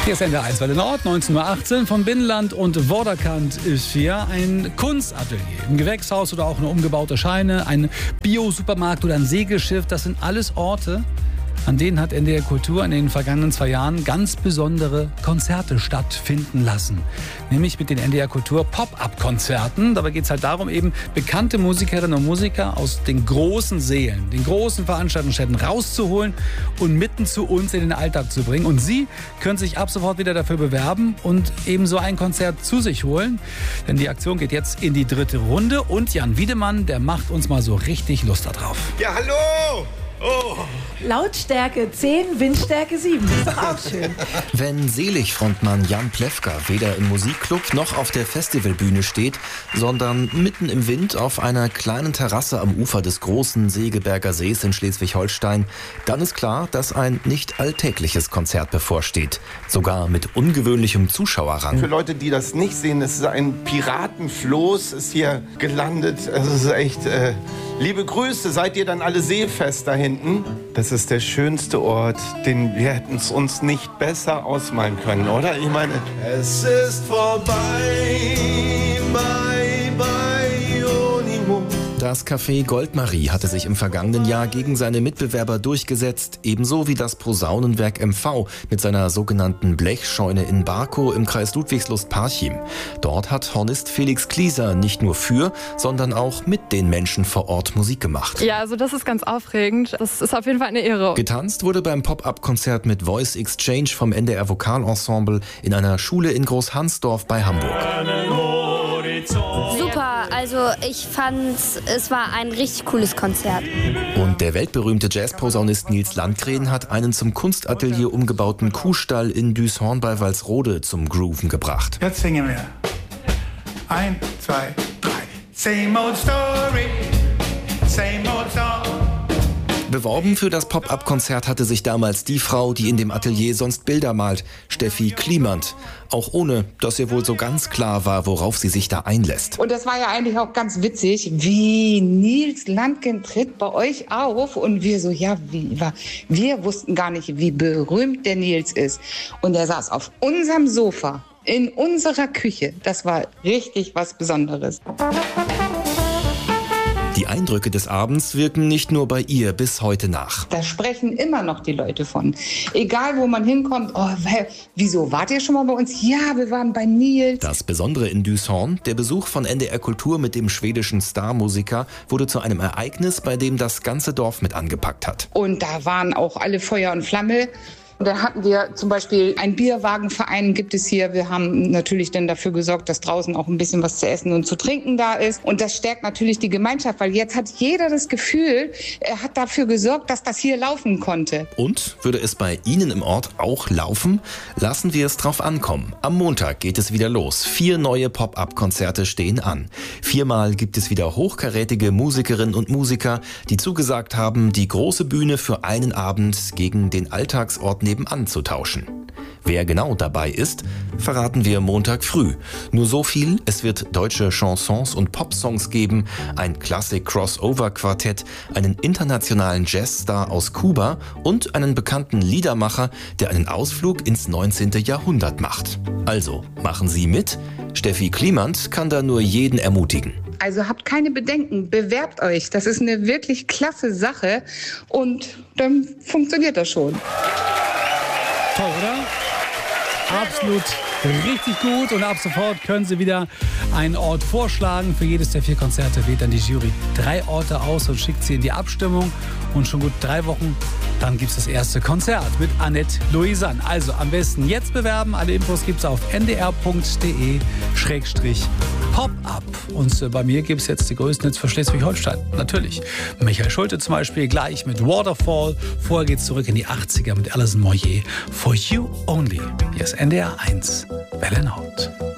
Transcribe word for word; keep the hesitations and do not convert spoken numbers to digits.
Hier ist N D R eins Welle Nord, neunzehn Uhr achtzehn. Von Binnenland und Vorderkant ist hier ein Kunstatelier. Ein Gewächshaus oder auch eine umgebaute Scheune, ein Bio-Supermarkt oder ein Segelschiff. Das sind alles Orte, an denen hat N D R Kultur in den vergangenen zwei Jahren ganz besondere Konzerte stattfinden lassen. Nämlich mit den N D R Kultur Pop-Up-Konzerten. Dabei geht es halt darum, eben bekannte Musikerinnen und Musiker aus den großen Sälen, den großen Veranstaltungsstätten rauszuholen und mitten zu uns in den Alltag zu bringen. Und Sie können sich ab sofort wieder dafür bewerben und eben so ein Konzert zu sich holen. Denn die Aktion geht jetzt in die dritte Runde. Und Jan Wiedemann, der macht uns mal so richtig Lust darauf. Ja, hallo! Oh. Lautstärke zehn, Windstärke sieben. Ist doch auch schön. Wenn Selig-Frontmann Jan Plewka weder im Musikclub noch auf der Festivalbühne steht, sondern mitten im Wind auf einer kleinen Terrasse am Ufer des großen Segeberger Sees in Schleswig-Holstein, dann ist klar, dass ein nicht alltägliches Konzert bevorsteht. Sogar mit ungewöhnlichem Zuschauerrang. Für Leute, die das nicht sehen, es ist ein Piratenfloß, ist hier gelandet. Es ist echt... Äh, liebe Grüße, seid ihr dann alle seefest da hinten? Das ist der schönste Ort, den wir hätten es uns nicht besser ausmalen können, oder? Ich meine, es ist vorbei, bye, bye, Onimo. Das Café Goldmarie hatte sich im vergangenen Jahr gegen seine Mitbewerber durchgesetzt, ebenso wie das Posaunenwerk M V mit seiner sogenannten Blechscheune in Barkow im Kreis Ludwigslust-Parchim. Dort hat Hornist Felix Klieser nicht nur für, sondern auch mit den Menschen vor Ort Musik gemacht. Ja, also das ist ganz aufregend. Das ist auf jeden Fall eine Ehre. Getanzt wurde beim Pop-Up-Konzert mit Voice Exchange vom N D R Vokalensemble in einer Schule in Großhansdorf bei Hamburg. Super, also ich fand, es war ein richtig cooles Konzert. Und der weltberühmte Jazzposaunist Nils Landgren hat einen zum Kunstatelier umgebauten Kuhstall in Düshorn bei Walsrode zum Grooven gebracht. Jetzt singen wir. Ein, zwei, drei. Same old story, same old song. Beworben für das Pop-Up-Konzert hatte sich damals die Frau, die in dem Atelier sonst Bilder malt, Steffi Kliemann. Auch ohne, dass ihr wohl so ganz klar war, worauf sie sich da einlässt. Und das war ja eigentlich auch ganz witzig, wie Nils Landgren tritt bei euch auf und wir so, ja, wie, wir wussten gar nicht, wie berühmt der Nils ist. Und er saß auf unserem Sofa, in unserer Küche. Das war richtig was Besonderes. Die Eindrücke des Abends wirken nicht nur bei ihr bis heute nach. Da sprechen immer noch die Leute von. Egal, wo man hinkommt, oh, wieso, wart ihr schon mal bei uns? Ja, wir waren bei Nils. Das Besondere in Düshorn, der Besuch von N D R Kultur mit dem schwedischen Starmusiker wurde zu einem Ereignis, bei dem das ganze Dorf mit angepackt hat. Und da waren auch alle Feuer und Flamme. Und dann hatten wir zum Beispiel einen Bierwagenverein, gibt es hier. Wir haben natürlich dann dafür gesorgt, dass draußen auch ein bisschen was zu essen und zu trinken da ist. Und das stärkt natürlich die Gemeinschaft, weil jetzt hat jeder das Gefühl, er hat dafür gesorgt, dass das hier laufen konnte. Und würde es bei Ihnen im Ort auch laufen? Lassen wir es drauf ankommen. Am Montag geht es wieder los. Vier neue Pop-Up-Konzerte stehen an. Viermal gibt es wieder hochkarätige Musikerinnen und Musiker, die zugesagt haben, die große Bühne für einen Abend gegen den Alltagsort nebenan zu tauschen. Wer genau dabei ist, verraten wir Montag früh. Nur so viel, es wird deutsche Chansons und Popsongs geben, ein Klassik-Crossover-Quartett, einen internationalen Jazzstar aus Kuba und einen bekannten Liedermacher, der einen Ausflug ins neunzehnte Jahrhundert macht. Also, machen Sie mit? Steffi Kliemann kann da nur jeden ermutigen. Also habt keine Bedenken, bewerbt euch. Das ist eine wirklich klasse Sache und dann funktioniert das schon. Toll, oder? Absolut richtig gut. Und ab sofort können Sie wieder einen Ort vorschlagen. Für jedes der vier Konzerte wählt dann die Jury drei Orte aus und schickt sie in die Abstimmung. Und schon gut drei Wochen, dann gibt es das erste Konzert mit Annette Louisanne. Also am besten jetzt bewerben. Alle Infos gibt es auf n d r punkt d e schrägstrich pop-up. Und äh, bei mir gibt es jetzt die größten Hits für Schleswig-Holstein. Natürlich. Michael Schulte zum Beispiel gleich mit Waterfall. Vorher geht es zurück in die achtziger mit Alison Moyet. For You Only. Hier ist N D R eins Welle Nord.